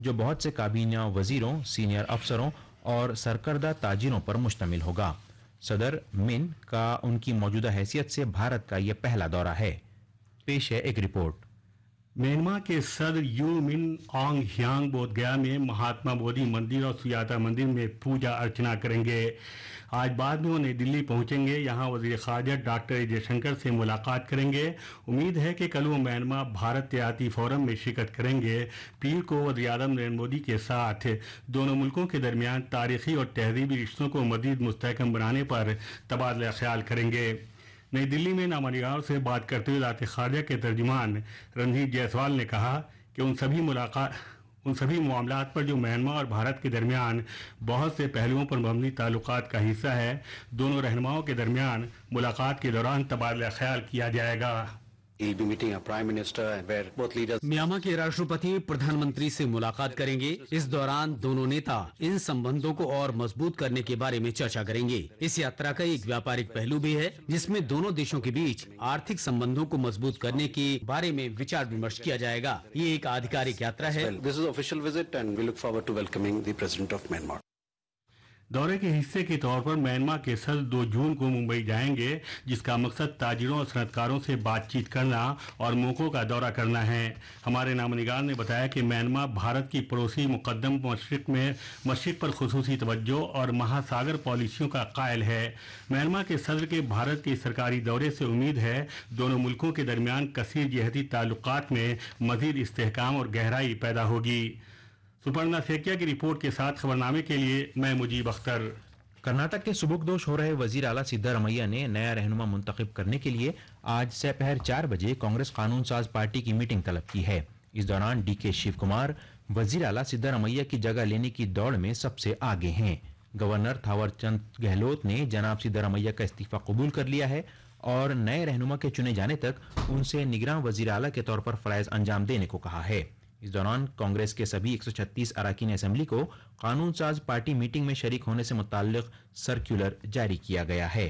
جو بہت سے کابینہ وزیروں، سینئر افسروں اور سرکردہ تاجروں پر مشتمل ہوگا۔ صدر من کا ان کی موجودہ حیثیت سے بھارت کا یہ پہلا دورہ ہے۔ پیش ہے ایک رپورٹ۔ میانمار کے صدر یو من آنگ ہیانگ بودھ گیا میں مہاتما بودھی مندر اور سیاتا مندر میں پوجا ارچنا کریں گے۔ آج بعد میں وہ نئی دلی پہنچیں گے، یہاں وزیر خارجہ ڈاکٹر جے شنکر سے ملاقات کریں گے۔ امید ہے کہ کل وہ میانمار بھارت تجارتی فورم میں شرکت کریں گے۔ پیر کو وزیر اعظم نریندر مودی کے ساتھ دونوں ملکوں کے درمیان تاریخی اور تہذیبی رشتوں کو مزید مستحکم بنانے پر تبادلہ خیال کریں گے۔ نئی دلی میں نامہ نگاروں سے بات کرتے ہوئے وزارت خارجہ کے ترجمان رنجیت جیسوال نے کہا کہ ان سبھی معاملات پر جو میانمار اور بھارت کے درمیان بہت سے پہلوؤں پر مبنی تعلقات کا حصہ ہے، دونوں رہنماؤں کے درمیان ملاقات کے دوران تبادلہ خیال کیا جائے گا۔ میانمار کے راشٹرپتی پردھان منتری سے ملاقات کریں گے۔ اس دوران دونوں نیتا ان سمبندوں کو اور مضبوط کرنے کے بارے میں چرچا کریں گے۔ اس یاترا کا ایک ویاپارک پہلو بھی ہے، جس میں دونوں دیشوں کے بیچ آرتھک سمبندوں کو مضبوط کرنے کے بارے میں وچار ومرش کیا جائے گا۔ یہ ایک آدھیکارک یاترا ہے۔ دورے کے حصے کے طور پر میانمار کے صدر 2 جون کو ممبئی جائیں گے، جس کا مقصد تاجروں اور صنعت کاروں سے بات چیت کرنا اور موقعوں کا دورہ کرنا ہے۔ ہمارے نامہ نگار نے بتایا کہ میانمار بھارت کی پڑوسی مقدم مشرق پر خصوصی توجہ اور مہاساگر پالیسیوں کا قائل ہے۔ میانمار کے صدر کے بھارت کے سرکاری دورے سے امید ہے دونوں ملکوں کے درمیان کثیر جہتی تعلقات میں مزید استحکام اور گہرائی پیدا ہوگی۔ سپرنا سیکیا کی رپورٹ کے ساتھ خبرنامے کے لیے میں مجیب اختر۔ کرناٹک کے سبکدوش ہو رہے وزیر اعلیٰ سدھارمیہ نے نیا رہنما منتخب کرنے کے لیے آج سپہر 4 بجے کانگریس قانون ساز پارٹی کی میٹنگ طلب کی ہے۔ اس دوران ڈی کے شیو کمار وزیر اعلیٰ سدھارمیہ کی جگہ لینے کی دوڑ میں سب سے آگے ہیں۔ گورنر تھاور چند گہلوت نے جناب سدھارمیہ کا استعفی قبول کر لیا ہے اور نئے رہنما کے چنے جانے تک ان سے نگراں وزیر اعلیٰ کے طور پر فرائض انجام دینے کو کہا ہے۔ اس دوران کانگریس کے سبھی 136 اراکین اسمبلی کو قانون ساز پارٹی میٹنگ میں شریک ہونے سے متعلق سرکولر جاری کیا گیا ہے۔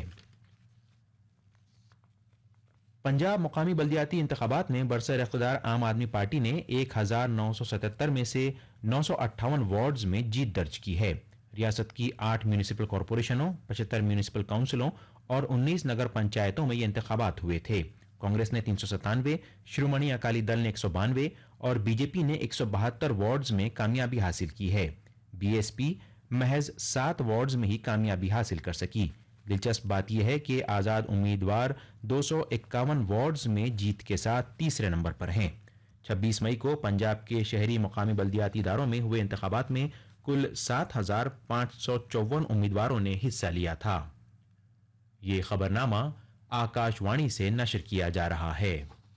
پنجاب مقامی بلدیاتی انتخابات میں برسر اقتدار عام آدمی پارٹی نے 1977 میں سے 958 وارڈز میں جیت درج کی ہے۔ ریاست کی 8 میونسپل کارپوریشنوں، 75 میونسپل کونسلوں اور 19 نگر پنچایتوں میں یہ انتخابات ہوئے تھے۔ کانگریس نے 397، شرومنی اکالی دل نے 192 اور بی جے پی نے 172 وارڈز میں کامیابی حاصل کی ہے۔ بی ایس پی محض 7 وارڈز میں ہی کامیابی حاصل کر سکی۔ دلچسپ بات یہ ہے کہ آزاد امیدوار 251 وارڈز میں جیت کے ساتھ تیسرے نمبر پر ہیں۔ 26 مئی کو پنجاب کے شہری مقامی بلدیاتی اداروں میں ہوئے انتخابات میں کل 7554 امیدواروں نے حصہ لیا تھا۔ یہ خبرنامہ آکاش وانی سے نشر کیا جا رہا ہے۔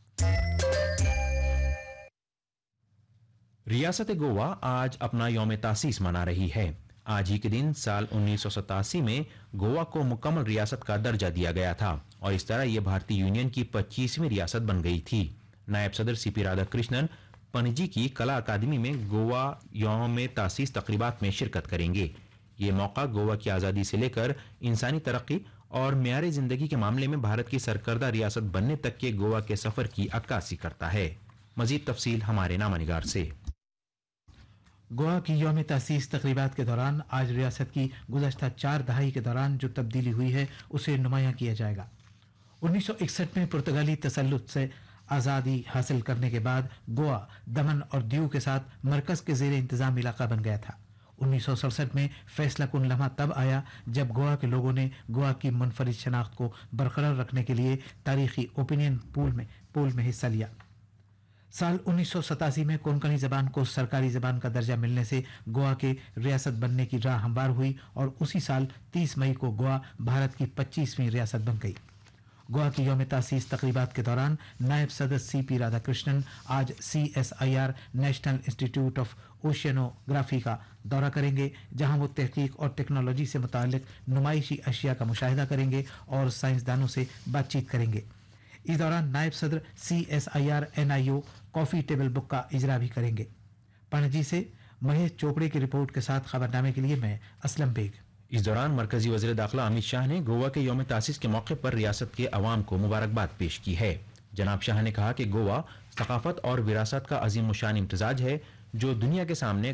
ریاست گوا آج اپنا یوم تاسیس منا رہی ہے۔ آج ہی کے دن سال 1987 میں گوا کو مکمل ریاست کا درجہ دیا گیا تھا اور اس طرح یہ بھارتی یونین کی 25ویں ریاست بن گئی تھی۔ نائب صدر سی پی رادھا کرشنن پنجی کی کلا اکادمی میں گوا یوم تاسیس تقریبات میں شرکت کریں گے۔ یہ موقع گوا کی آزادی سے لے کر انسانی ترقی اور معیار زندگی کے معاملے میں بھارت کی سرکردہ ریاست بننے تک کے گوا کے سفر کی عکاسی کرتا ہے۔ مزید تفصیل ہمارے نامہ نگار سے۔ گوا کی یوم تاسیس تقریبات کے دوران آج ریاست کی گزشتہ 4 دہائی کے دوران جو تبدیلی ہوئی ہے اسے نمایاں کیا جائے گا۔ 1961 میں پرتگالی تسلط سے آزادی حاصل کرنے کے بعد گوا دمن اور دیو کے ساتھ مرکز کے زیر انتظام علاقہ بن گیا تھا۔ 1967 میں فیصلہ کن لمحہ تب آیا جب گوا کے لوگوں نے گوا کی منفرد شناخت کو برقرار رکھنے کے لیے تاریخی اوپینین پول میں حصہ لیا۔ سال 1987 میں کونکنی زبان کو سرکاری زبان کا درجہ ملنے سے گوا کے ریاست بننے کی راہ ہموار ہوئی اور اسی سال 30 مئی کو گوا بھارت کی 25ویں ریاست بن گئی۔ گوا کی یوم تاسیس تقریبات کے دوران نائب صدر سی پی رادھا کرشنن آج CSIR نیشنل انسٹیٹیوٹ آف اوشینوگرافی کا دورہ کریں گے، جہاں وہ تحقیق اور ٹیکنالوجی سے متعلق نمائشی اشیاء کا مشاہدہ کریں گے اور سائنسدانوں سے بات چیت کریں گے۔ اس دوران نائب صدر CSIR NIO کافی ٹیبل بک کا اجرا بھی کریں گے۔ پنجی سے مہیش چوپڑے کی رپورٹ کے ساتھ خبرنامے کے لیے میں اسلم بیگ۔ اس دوران مرکزی وزیر داخلہ امت شاہ نے گوا کے یوم تاسیس کے موقع پر ریاست کے عوام کو مبارکباد پیش کی ہے۔ جناب شاہ نے کہا کہ گوا ثقافت اور وراثت کا عظیم الشان امتزاج ہے जो दुनिया के सामने